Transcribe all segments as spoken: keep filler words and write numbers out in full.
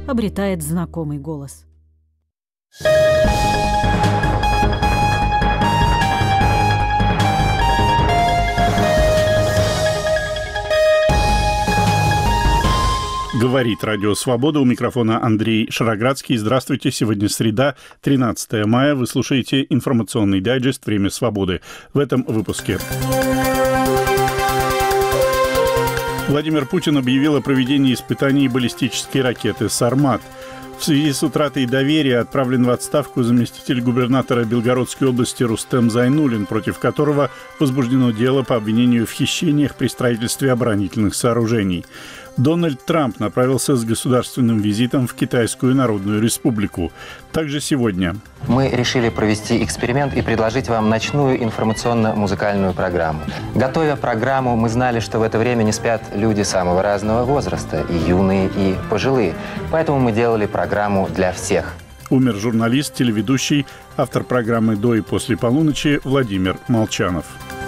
обретает знакомый голос. Говорит Радио Свобода. У микрофона Андрей Шароградский. Здравствуйте. Сегодня среда, тринадцатое мая. Вы слушаете информационный дайджест «Время свободы». В этом выпуске. Владимир Путин объявил о проведении испытаний баллистической ракеты «Сармат». В связи с утратой доверия отправлен в отставку заместитель губернатора Белгородской области Рустем Зайнуллин, против которого возбуждено дело по обвинению в хищениях при строительстве оборонительных сооружений. Дональд Трамп направился с государственным визитом в Китайскую Народную Республику. Также сегодня мы решили провести эксперимент и предложить вам ночную информационно-музыкальную программу. Готовя программу, мы знали, что в это время не спят люди самого разного возраста, и юные, и пожилые. Поэтому мы делали программу для всех. Умер журналист, телеведущий, автор программы «До и после полуночи» Владимир Молчанов.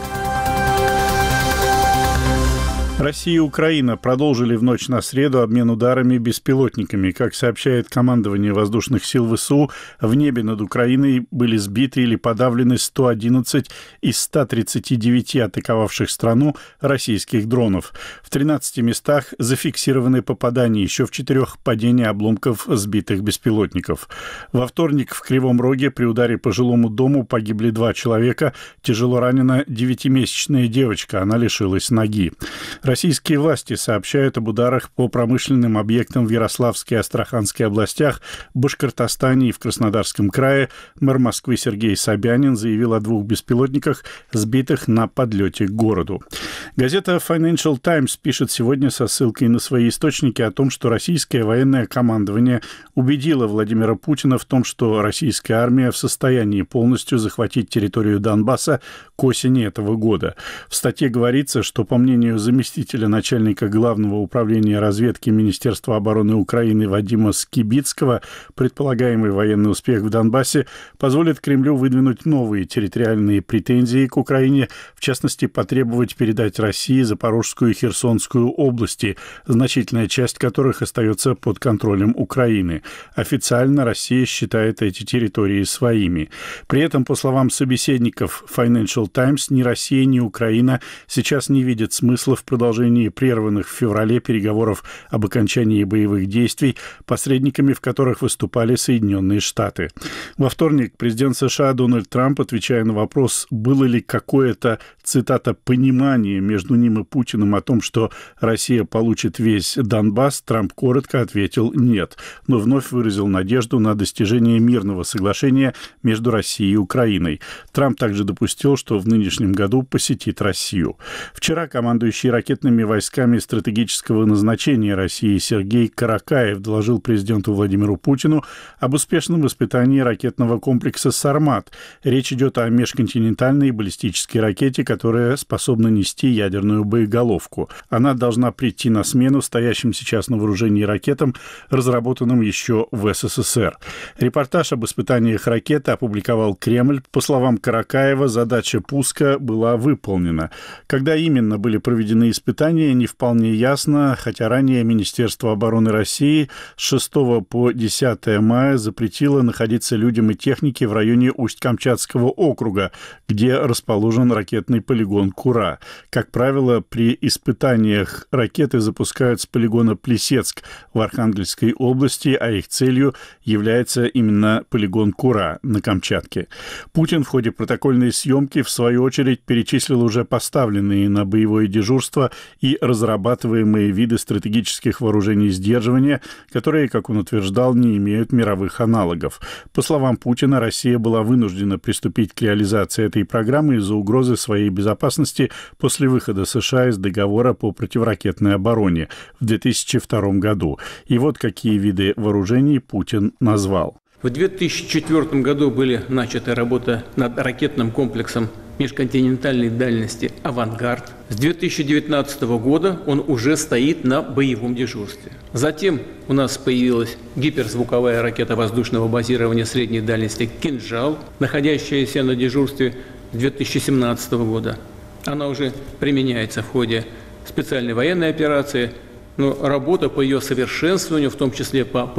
Россия и Украина продолжили в ночь на среду обмен ударами беспилотниками. Как сообщает командование воздушных сил ВСУ, в небе над Украиной были сбиты или подавлены сто одиннадцать из ста тридцати девяти атаковавших страну российских дронов. В тринадцати местах зафиксированы попадания, еще в четырех падения обломков сбитых беспилотников. Во вторник в Кривом Роге при ударе по жилому дому погибли два человека. Тяжело ранена девятимесячная девочка, она лишилась ноги. Российские власти сообщают об ударах по промышленным объектам в Ярославской и Астраханской областях, Башкортостане и в Краснодарском крае. Мэр Москвы Сергей Собянин заявил о двух беспилотниках, сбитых на подлете к городу. Газета Financial Times пишет сегодня со ссылкой на свои источники о том, что российское военное командование убедило Владимира Путина в том, что российская армия в состоянии полностью захватить территорию Донбасса к осени этого года. В статье говорится, что, по мнению заместителя начальника Главного управления разведки Министерства обороны Украины Вадима Скибицкого, предполагаемый военный успех в Донбассе позволит Кремлю выдвинуть новые территориальные претензии к Украине, в частности, потребовать передать России Запорожскую и Херсонскую области, значительная часть которых остается под контролем Украины. Официально Россия считает эти территории своими. При этом, по словам собеседников Financial Times, ни Россия, ни Украина сейчас не видят смысла в продолжении прерванных в феврале переговоров об окончании боевых действий, посредниками в которых выступали Соединенные Штаты. Во вторник президент США Дональд Трамп, отвечая на вопрос, было ли какое-то, цитата, «понимание между ним и Путиным о том, что Россия получит весь Донбасс», Трамп коротко ответил «нет», но вновь выразил надежду на достижение мирного соглашения между Россией и Украиной. Трамп также допустил, что в нынешнем году посетит Россию. Вчера командующий ракетными войсками стратегического назначения России Сергей Каракаев доложил президенту Владимиру Путину об успешном испытании ракетного комплекса «Сармат». Речь идет о межконтинентальной баллистической ракете, которая способна нести ядерную боеголовку. Она должна прийти на смену стоящим сейчас на вооружении ракетам, разработанным еще в СССР. Репортаж об испытаниях ракеты опубликовал Кремль. По словам Каракаева, задача пуска была выполнена. Когда именно были проведены испытания, не вполне ясно, хотя ранее Министерство обороны России с шестого по десятое мая запретило находиться людям и технике в районе Усть-Камчатского округа, где расположен ракетный полигон Кура. Как правило, при испытаниях ракеты запускают с полигона Плесецк в Архангельской области, а их целью является именно полигон Кура на Камчатке. Путин в ходе протокольной съемки, в свою очередь, перечислил уже поставленные на боевое дежурство и разрабатываемые виды стратегических вооружений сдерживания, которые, как он утверждал, не имеют мировых аналогов. По словам Путина, Россия была вынуждена приступить к реализации этой программы из-за угрозы своей безопасности после выхода США из договора по противоракетной обороне в две тысячи втором году. И вот какие виды вооружений Путин назвал. В две тысячи четвёртом году были начаты работа над ракетным комплексом межконтинентальной дальности «Авангард». С две тысячи девятнадцатого года он уже стоит на боевом дежурстве. Затем у нас появилась гиперзвуковая ракета воздушного базирования средней дальности «Кинжал», находящаяся на дежурстве с две тысячи семнадцатого года. Она уже применяется в ходе специальной военной операции, но работа по ее совершенствованию, в том числе по